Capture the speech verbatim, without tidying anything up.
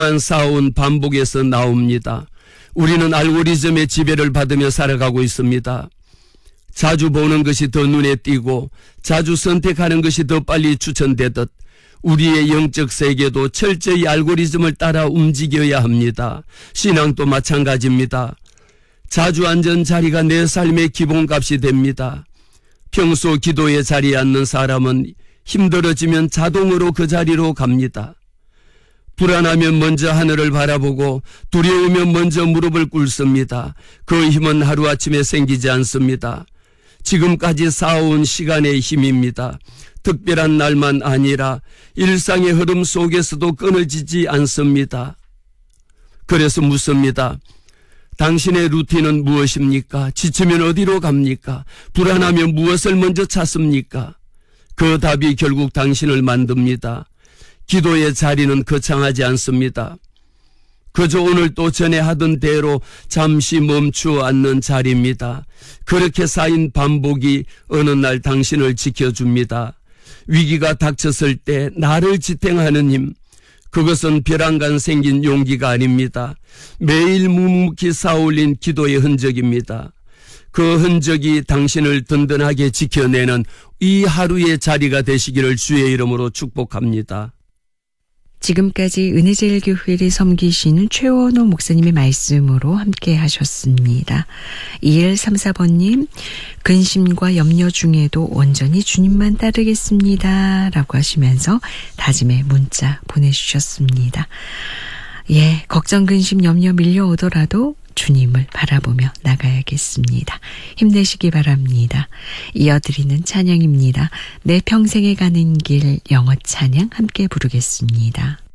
쌓아온 반복에서 나옵니다. 우리는 알고리즘의 지배를 받으며 살아가고 있습니다. 자주 보는 것이 더 눈에 띄고 자주 선택하는 것이 더 빨리 추천되듯 우리의 영적 세계도 철저히 알고리즘을 따라 움직여야 합니다. 신앙도 마찬가지입니다. 자주 앉은 자리가 내 삶의 기본값이 됩니다. 평소 기도의 자리에 앉는 사람은 힘들어지면 자동으로 그 자리로 갑니다. 불안하면 먼저 하늘을 바라보고 두려우면 먼저 무릎을 꿇습니다. 그 힘은 하루아침에 생기지 않습니다. 지금까지 쌓아온 시간의 힘입니다. 특별한 날만 아니라 일상의 흐름 속에서도 끊어지지 않습니다. 그래서 묻습니다. 당신의 루틴은 무엇입니까? 지치면 어디로 갑니까? 불안하면 무엇을 먼저 찾습니까? 그 답이 결국 당신을 만듭니다. 기도의 자리는 거창하지 않습니다. 그저 오늘 또 전에 하던 대로 잠시 멈추어 앉는 자리입니다. 그렇게 쌓인 반복이 어느 날 당신을 지켜줍니다. 위기가 닥쳤을 때 나를 지탱하는 힘, 그것은 벼랑간 생긴 용기가 아닙니다. 매일 묵묵히 쌓아올린 기도의 흔적입니다. 그 흔적이 당신을 든든하게 지켜내는 이 하루의 자리가 되시기를 주의 이름으로 축복합니다. 지금까지 은혜제일교회를 섬기시는 최원호 목사님의 말씀으로 함께 하셨습니다. 이일삼사 번님, 근심과 염려 중에도 온전히 주님만 따르겠습니다 라고 하시면서 다짐의 문자 보내주셨습니다. 예, 걱정, 근심, 염려 밀려오더라도 주님을 바라보며 나가야겠습니다. 힘내시기 바랍니다. 이어드리는 찬양입니다. 내 평생에 가는 길 영어 찬양 함께 부르겠습니다.